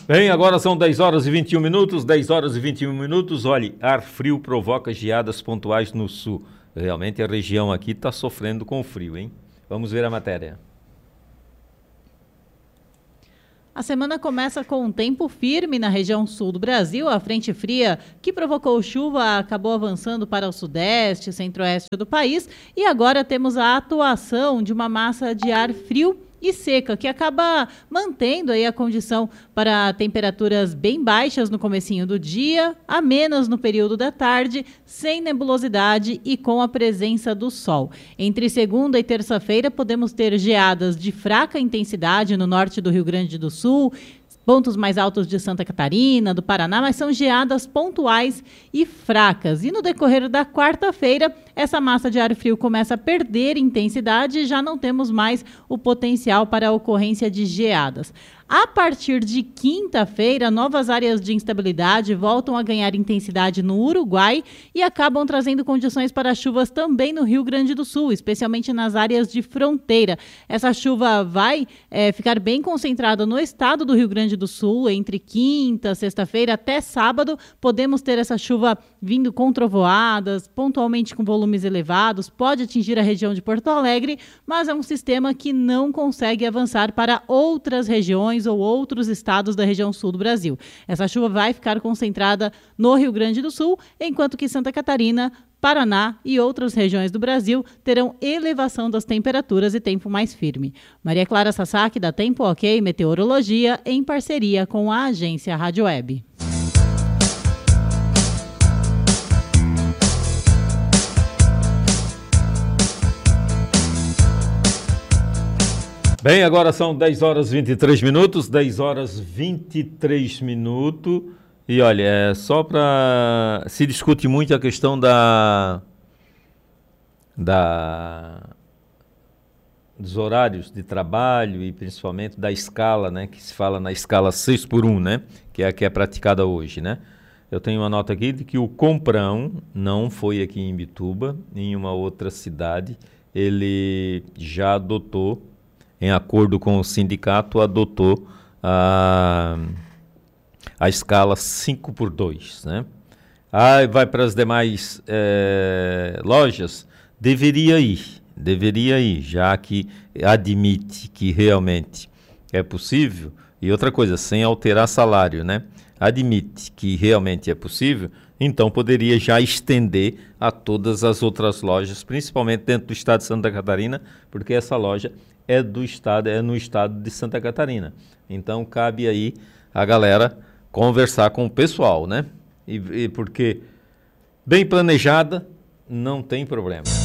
Bem, agora são 10 horas e 21 minutos, 10 horas e 21 minutos. Olha, ar frio provoca geadas pontuais no sul. Realmente a região aqui está sofrendo com o frio, hein? Vamos ver a matéria. A semana começa com um tempo firme na região sul do Brasil. A frente fria que provocou chuva acabou avançando para o sudeste e centro-oeste do país. E agora temos a atuação de uma massa de ar frio e seca, que acaba mantendo aí a condição para temperaturas bem baixas no comecinho do dia, amenas no período da tarde, sem nebulosidade e com a presença do sol. Entre segunda e terça-feira podemos ter geadas de fraca intensidade no norte do Rio Grande do Sul, pontos mais altos de Santa Catarina, do Paraná, mas são geadas pontuais e fracas. E no decorrer da quarta-feira, essa massa de ar frio começa a perder intensidade e já não temos mais o potencial para a ocorrência de geadas. A partir de quinta-feira, novas áreas de instabilidade voltam a ganhar intensidade no Uruguai e acabam trazendo condições para chuvas também no Rio Grande do Sul, especialmente nas áreas de fronteira. Essa chuva vai ficar bem concentrada no estado do Rio Grande do Sul, entre quinta, sexta-feira até sábado. Podemos ter essa chuva vindo com trovoadas, pontualmente com volumes elevados, pode atingir a região de Porto Alegre, mas é um sistema que não consegue avançar para outras regiões ou outros estados da região sul do Brasil. Essa chuva vai ficar concentrada no Rio Grande do Sul, enquanto que Santa Catarina, Paraná e outras regiões do Brasil terão elevação das temperaturas e tempo mais firme. Maria Clara Sasaki, da Tempo Ok Meteorologia, em parceria com a agência Rádio Web. Bem, agora são 10 horas e 23 minutos, 10 horas e 23 minutos. E olha, só para... Se discute muito a questão dos horários de trabalho e principalmente da escala, né? Que se fala na escala 6x1, né? Que é a que é praticada hoje, né? Eu tenho uma nota aqui de que o Comprão não foi aqui em Imbituba, em uma outra cidade. Ele já adotou, em acordo com o sindicato, adotou a escala 5x2, né? Vai para as demais lojas? Deveria ir, já que admite que realmente é possível. E outra coisa, sem alterar salário, né? Admite que realmente é possível, então poderia já estender a todas as outras lojas, principalmente dentro do estado de Santa Catarina, porque essa loja é no estado de Santa Catarina. Então cabe aí a galera conversar com o pessoal, né? E porque bem planejada não tem problema.